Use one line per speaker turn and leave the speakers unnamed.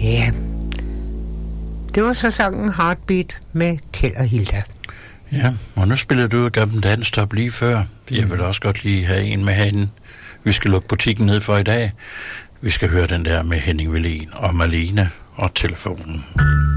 Ja, det var så sangen Heartbeat med Kjeld og Hilda.
Ja, og nu spiller du et gammelt danstop lige før. Jeg vil også godt lige have en med herinde. Vi skal lukke butikken ned for i dag. Vi skal høre den der med Henning Wellin og Malene og telefonen.